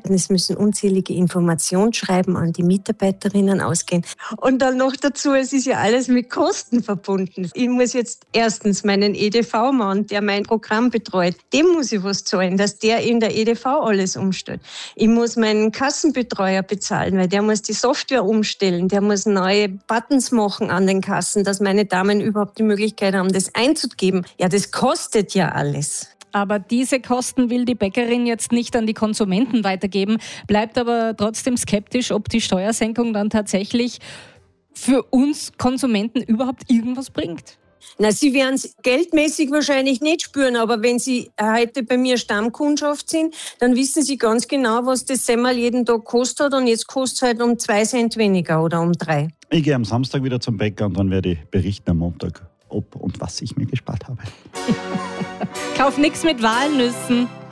Es müssen unzählige Informationsschreiben an die Mitarbeiterinnen ausgehen. Und dann noch dazu, es ist ja alles mit Kosten verbunden. Ich muss jetzt erstens meinen EDV-Mann, der mein Programm betreut, dem muss ich was zahlen, dass der in der EDV alles umstellt. Ich muss meinen Kassenbetreuer bezahlen, weil der muss die Software umstellen, der muss neue Buttons machen an den Kassen, dass meine Damen überhaupt die Möglichkeit haben, das einzugeben. Ja, das kostet ja alles. Aber diese Kosten will die Bäckerin jetzt nicht an die Konsumenten weitergeben, bleibt aber trotzdem skeptisch, ob die Steuersenkung dann tatsächlich für uns Konsumenten überhaupt irgendwas bringt. Na, Sie werden es geldmäßig wahrscheinlich nicht spüren, aber wenn Sie heute bei mir Stammkundschaft sind, dann wissen Sie ganz genau, was das Semmel jeden Tag kostet und jetzt kostet es halt um 2 Cent weniger oder um 3. Ich gehe am Samstag wieder zum Bäcker und dann werde ich berichten am Montag, ob und was ich mir gespart habe. Kauf nichts mit Walnüssen.